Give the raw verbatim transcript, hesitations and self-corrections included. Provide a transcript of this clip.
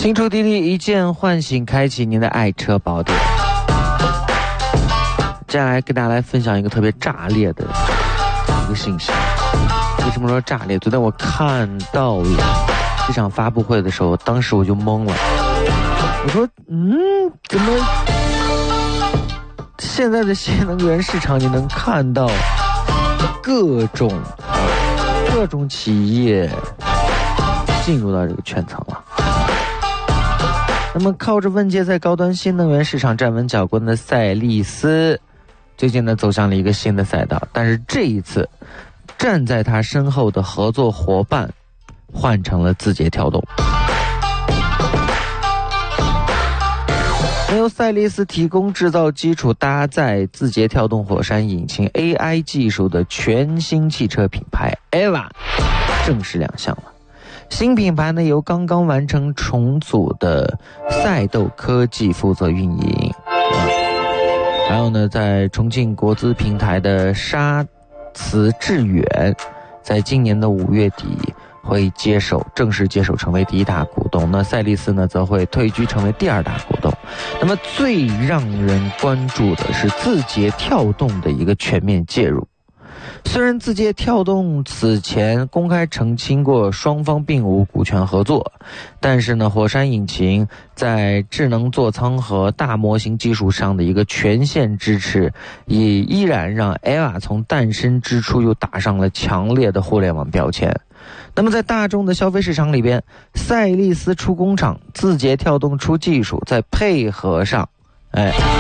新出滴滴一键唤醒，开启您的爱车宝典。接下来跟大家来分享一个特别炸裂的一个信息。为什么说炸裂？昨天我看到了这场发布会的时候，当时我就懵了。我说，嗯，怎么现在的新能源市场你能看到各种各种企业进入到这个圈层了？那么靠着问界在高端新能源市场站稳脚跟的赛力斯，最近呢走向了一个新的赛道，但是这一次站在他身后的合作伙伴换成了字节跳动。由赛力斯提供制造基础，搭载字节跳动火山引擎 A I 技术的全新汽车品牌 E V A 正式亮相了。新品牌呢由刚刚完成重组的赛斗科技负责运营，嗯、还有呢在重庆国资平台的沙慈致远，在今年的五月底会接手正式接手成为第一大股东，那赛力斯呢则会退居成为第二大股东。那么最让人关注的是字节跳动的一个全面介入。虽然字节跳动此前公开澄清过双方并无股权合作，但是呢，火山引擎在智能座舱和大模型技术上的一个全线支持，也依然让 E V A 从诞生之初又打上了强烈的互联网标签。那么在大众的消费市场里边，赛力斯出工厂，字节跳动出技术，再配合上，哎。